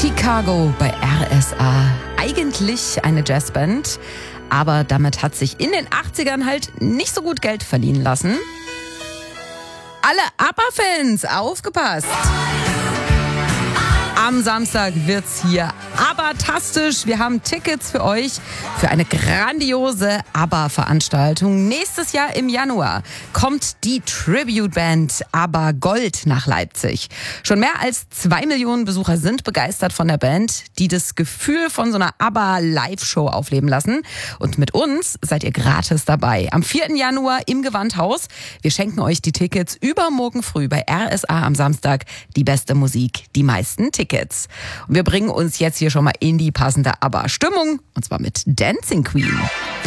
Chicago bei RSA. Eigentlich eine Jazzband, aber damit hat sich in den 80ern halt nicht so gut Geld verdienen lassen. Alle ABBA-Fans, aufgepasst! Am Samstag wird's hier ABBA-tastisch. Wir haben Tickets für euch für eine grandiose ABBA-Veranstaltung. Nächstes Jahr im Januar kommt die Tribute-Band ABBA Gold nach Leipzig. Schon mehr als 2 Millionen Besucher sind begeistert von der Band, die das Gefühl von so einer ABBA-Live-Show aufleben lassen. Und mit uns seid ihr gratis dabei. Am 4. Januar im Gewandhaus. Wir schenken euch die Tickets übermorgen früh bei RSA am Samstag. Die beste Musik, die meisten Tickets. Und wir bringen uns jetzt hier schon mal in die passende ABBA-Stimmung, und zwar mit Dancing Queen.